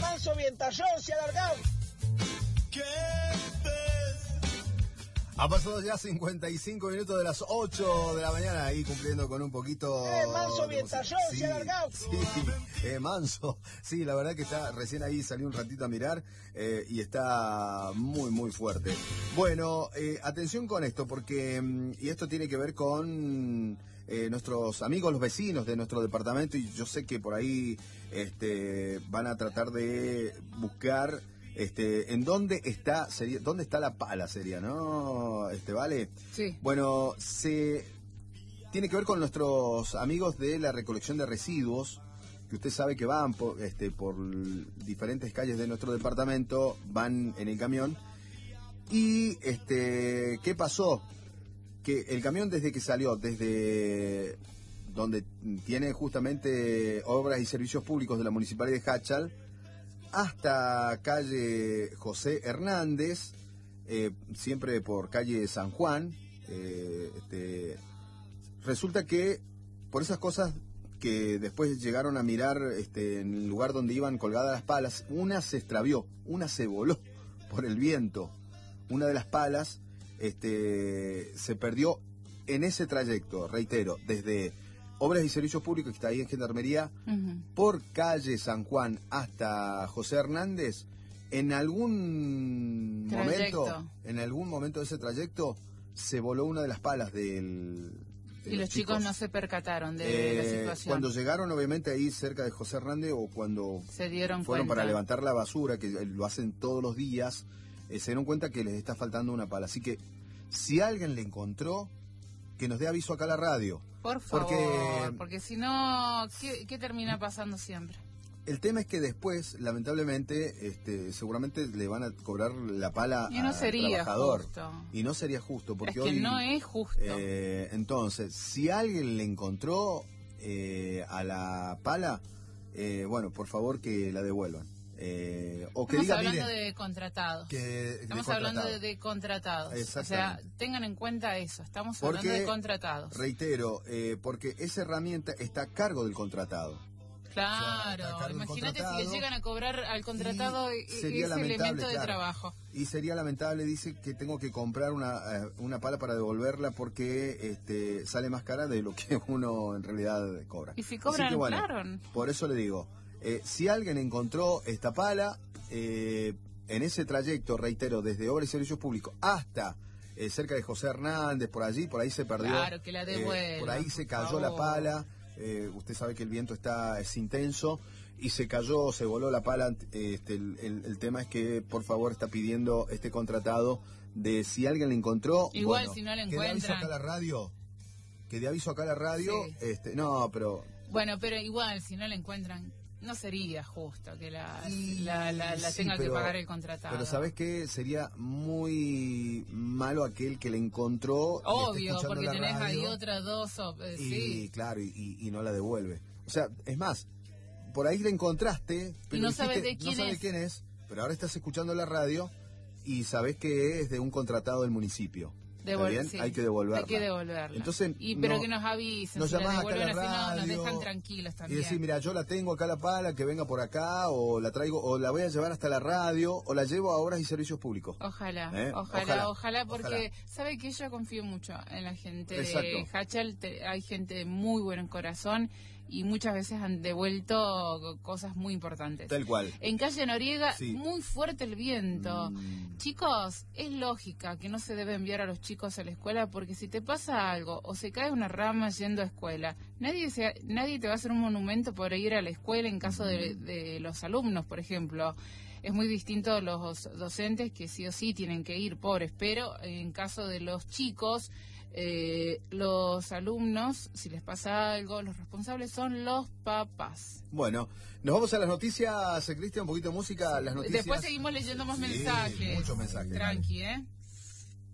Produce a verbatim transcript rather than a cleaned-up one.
manso vientallón se ha alargado. Ha pasado ya cincuenta y cinco minutos de las ocho de la mañana, ahí cumpliendo con un poquito... Eh, manso vientallón sí, se ha alargado. Sí, eh, manso. Sí, la verdad que está, recién ahí salió un ratito a mirar eh, y está muy, muy fuerte. Bueno, eh, atención con esto, porque, y esto tiene que ver con... Eh, nuestros amigos, los vecinos de nuestro departamento, y yo sé que por ahí este, van a tratar de buscar este, en dónde está, sería, dónde está la pala, sería, ¿no? Este, ¿vale? Sí. Bueno, se tiene que ver con nuestros amigos de la recolección de residuos, que usted sabe que van por, este, por diferentes calles de nuestro departamento, van en el camión. Y, este, ¿qué pasó? Que el camión, desde que salió, desde donde tiene justamente obras y servicios públicos de la Municipalidad de Hachal, hasta calle José Hernández, eh, siempre por calle San Juan, eh, este, resulta que por esas cosas que después llegaron a mirar este, en el lugar donde iban colgadas las palas, una se extravió, una se voló por el viento, una de las palas Este, se perdió en ese trayecto, reitero, desde Obras y Servicios Públicos, que está ahí en Gendarmería, uh-huh, por calle San Juan hasta José Hernández. En algún trayecto. momento, en algún momento de ese trayecto, se voló una de las palas del... De y los, los chicos. chicos no se percataron de eh, la situación. Cuando llegaron, obviamente, ahí cerca de José Hernández, o cuando se dieron fueron cuenta. para levantar la basura, que lo hacen todos los días, Eh, se dieron cuenta que les está faltando una pala. Así que, si alguien le encontró, que nos dé aviso acá a la radio. Por favor, porque, porque si no, ¿qué, ¿qué termina pasando siempre? El tema es que después, lamentablemente, este, seguramente le van a cobrar la pala y no al sería trabajador. Justo. Y no sería justo. Porque es que hoy, no es justo. Eh, entonces, si alguien le encontró eh, a la pala, eh, bueno, por favor que la devuelvan. Eh, o que Estamos diga, hablando mire, de contratados. Que, estamos de hablando de, de contratados. O sea, tengan en cuenta eso. Estamos porque, hablando de contratados. Reitero, eh, porque esa herramienta está a cargo del contratado. Claro, o sea, imagínate si le llegan a cobrar al contratado ese elemento de claro, trabajo. Y sería lamentable, dice, que tengo que comprar una, una pala para devolverla porque este, sale más cara de lo que uno en realidad cobra. Y si cobran, que, bueno, claro. Por eso le digo... Eh, si alguien encontró esta pala eh, en ese trayecto, reitero, desde Obras y Servicios Públicos hasta eh, cerca de José Hernández, por allí, por ahí se perdió. Claro, que la devuelva, eh, por ahí se cayó favor. la pala. Eh, usted sabe que el viento está es intenso y se cayó, se voló la pala. Este, el, el, el tema es que, por favor, está pidiendo este contratado de si alguien le encontró. Igual, bueno, si no le que dé aviso encuentran. acá a la radio. Que dé aviso acá a la radio. Sí. Este, no, pero. Bueno, pero igual, si no le encuentran. No sería justo que la, la, la, la sí, tenga pero, que pagar el contratado. Pero ¿sabes qué? Sería muy malo aquel que le encontró. Obvio, porque tenés ahí otras dos. Eh, y sí. claro, y, y no la devuelve. O sea, es más, por ahí la encontraste, pero y no dijiste, sabes de quién no sabes es. quién es, pero ahora estás escuchando la radio y sabes que es de un contratado del municipio. Devol bien? Sí. Hay que devolverla. Hay que devolverla. Entonces, y, pero no, que nos avisen, nos si llamás la acá a la radio, así no, nos dejan tranquilos también. Y decir, mira, yo la tengo acá la pala, que venga por acá, o la traigo, o la voy a llevar hasta la radio, o la llevo a Obras y Servicios Públicos. Ojalá, ¿Eh? ojalá, ojalá, ojalá, porque ojalá. Sabe que yo confío mucho en la gente Exacto. de Hachal, hay gente de muy buen corazón y muchas veces han devuelto cosas muy importantes. Tal cual. En calle Noriega, sí. muy fuerte el viento. Mm. Chicos, es lógica que no se debe enviar a los chicos a la escuela porque si te pasa algo o se cae una rama yendo a escuela, nadie, se, nadie te va a hacer un monumento por ir a la escuela en caso de, de los alumnos, por ejemplo. Es muy distinto los docentes que sí o sí tienen que ir, pobres, pero en caso de los chicos, eh, los alumnos, si les pasa algo, los responsables son los papás. Bueno, nos vamos a las noticias, Cristian, un poquito de música, las noticias. Después seguimos leyendo más sí, mensajes. Muchos mensajes. Tranqui, ¿eh?